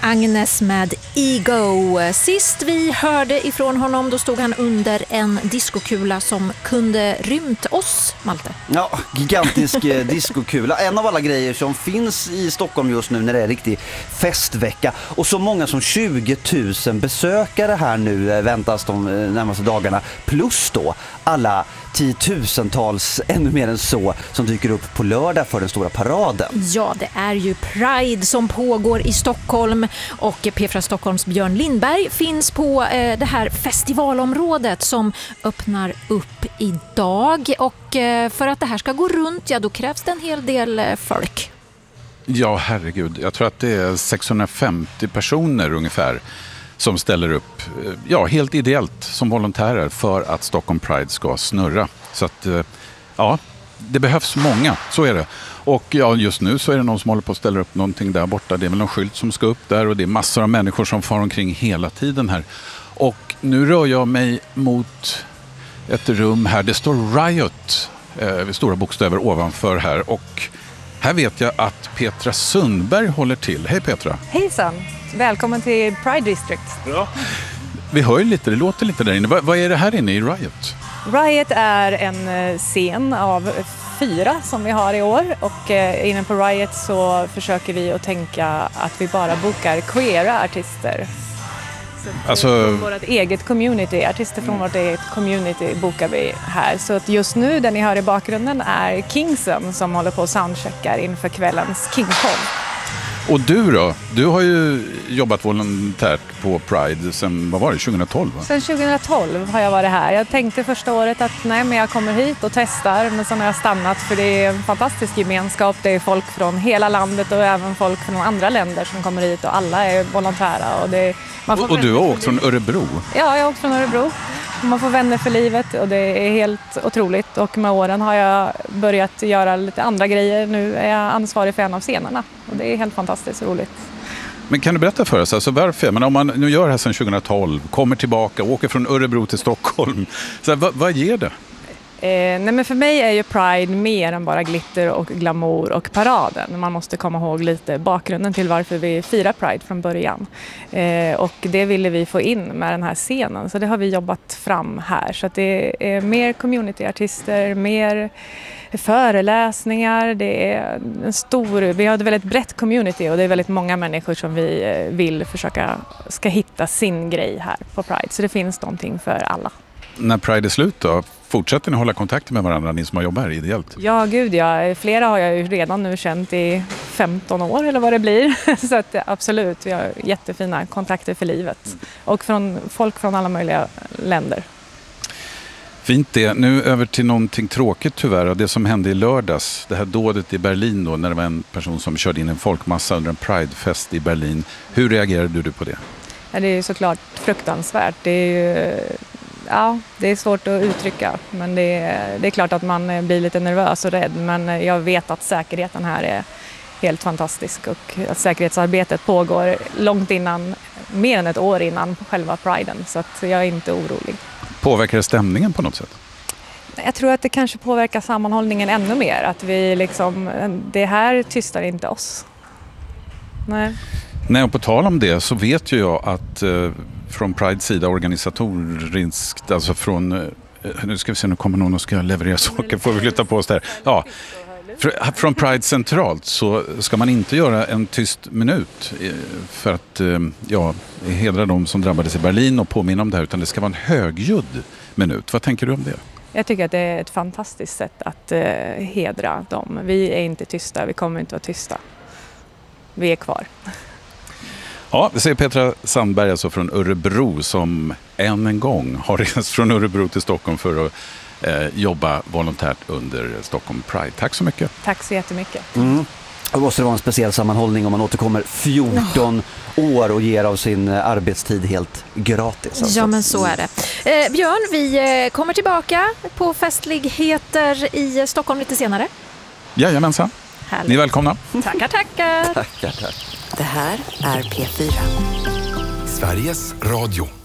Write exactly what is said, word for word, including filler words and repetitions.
Agnes med Ego. Sist vi hörde ifrån honom då stod han under en diskokula som kunde rymt oss, Malte. Ja, gigantisk diskokula. En av alla grejer som finns i Stockholm just nu när det är riktig festvecka. Och så många som tjugo tusen besökare här nu väntas de närmaste dagarna. Plus då alla tiotusentals, ännu mer än så, som dyker upp på lördag för den stora paraden. Ja, det är ju Pride som pågår i Stockholm och P fyra Stockholms Björn Lindberg finns på eh, det här festivalområdet som öppnar upp idag. Och eh, för att det här ska gå runt, ja då krävs det en hel del eh, folk. Ja, herregud. Jag tror att det är sexhundrafemtio personer ungefär som ställer upp, ja, helt ideellt som volontärer för att Stockholm Pride ska snurra. Så att, ja, det behövs många, så är det. Och ja, just nu så är det någon som håller på att ställa upp någonting där borta. Det är väl någon skylt som ska upp där och det är massor av människor som far omkring hela tiden här. Och nu rör jag mig mot ett rum här. Det står Riot, eh, stora bokstäver ovanför här. Och här vet jag att Petra Sundberg håller till. Hej Petra! Hejsan! Välkommen till Pride District. Ja. Vi hör ju lite, det låter lite där inne. Vad, vad är det här inne i Riot? Riot är en scen av fyra som vi har i år. Och eh, inne på Riot så försöker vi att tänka att vi bara bokar queera artister. Så alltså... Från vårt eget community, artister från vårt eget community bokar vi här. Så att just nu, det ni hör i bakgrunden är Kingson som håller på och soundcheckar inför kvällens Kingpong. Och du då? Du har ju jobbat volontärt på Pride sedan, vad var det, tjugohundratolv? Va? Sen tjugohundratolv har jag varit här. Jag tänkte första året att nej, men jag kommer hit och testar. Men sen har jag stannat för det är en fantastisk gemenskap. Det är folk från hela landet och även folk från andra länder som kommer hit och alla är volontära. Och, det, man får och, och du har åkt från Örebro? Ja, jag har åkt från Örebro. Man får vänner för livet och det är helt otroligt. Och med åren har jag börjat göra lite andra grejer. Nu är jag ansvarig för en av scenerna och det är helt fantastiskt roligt. Men kan du berätta för oss, alltså varför? Men om man nu gör det här sedan tjugohundratolv, kommer tillbaka, åker från Örebro till Stockholm. Så här, vad, vad ger det? Eh, nej men för mig är ju Pride mer än bara glitter och glamour och paraden. Man måste komma ihåg lite bakgrunden till varför vi firar Pride från början. Eh, och det ville vi få in med den här scenen. Så det har vi jobbat fram här. Så att det är mer communityartister, mer föreläsningar. Det är en stor, vi har ett väldigt brett community och det är väldigt många människor som vi vill försöka ska hitta sin grej här på Pride. Så det finns någonting för alla. När Pride är slut då, fortsätter ni hålla kontakt med varandra, ni som har jobbat här ideellt? Ja, gud ja. Flera har jag ju redan nu känt i femton år eller vad det blir. Så att absolut, vi har jättefina kontakter för livet. Och från folk från alla möjliga länder. Fint det. Nu över till någonting tråkigt tyvärr. Det som hände i lördags, det här dådet i Berlin då, när det var en person som körde in en folkmassa under en Pridefest i Berlin. Hur reagerade du på det? Ja, det är ju såklart fruktansvärt. Det är ju... Ja, det är svårt att uttrycka, men det är, det är klart att man blir lite nervös och rädd. Men jag vet att säkerheten här är helt fantastisk och att säkerhetsarbetet pågår långt innan, mer än ett år innan själva Priden. Så att jag är inte orolig. Påverkar det stämningen på något sätt? Jag tror att det kanske påverkar sammanhållningen ännu mer. Att vi liksom, det här tystar inte oss. Nej. Nej, och på tal om det så vet ju jag att eh, från Prides sida organisatoriskt, alltså från, eh, nu ska vi se, nu kommer någon och ska leverera saker, får vi flytta på oss där. Ja, fr- från Pride centralt så ska man inte göra en tyst minut eh, för att eh, ja, hedra de som drabbades i Berlin och påminna om det här, utan det ska vara en högljudd minut. Vad tänker du om det? Jag tycker att det är ett fantastiskt sätt att eh, hedra dem. Vi är inte tysta, vi kommer inte vara tysta. Vi är kvar. Ja, det säger Petra Sandberg alltså från Örebro som än en gång har rest från Örebro till Stockholm för att eh, jobba volontärt under Stockholm Pride. Tack så mycket. Tack så jättemycket. Mm. Det måste vara en speciell sammanhållning om man återkommer fjorton år och ger av sin arbetstid helt gratis. Alltså. Ja, men så är det. Eh, Björn, vi eh, kommer tillbaka på festligheter i Stockholm lite senare. Jajamensan. Härligt. Ni är välkomna. Tackar, tackar. Tackar, tack. Det här är P fyra. Sveriges Radio.